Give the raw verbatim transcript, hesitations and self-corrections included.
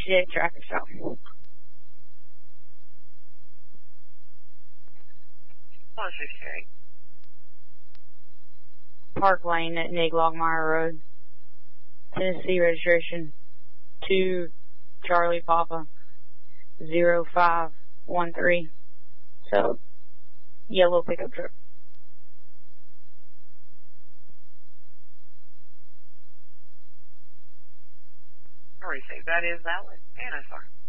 initiate traffic stop. one sixty-eight. Park Lane at Nick Longmire Road. Tennessee registration two Charlie Papa zero five one three. So, yellow pickup truck. I received. That is valid. And I sorry.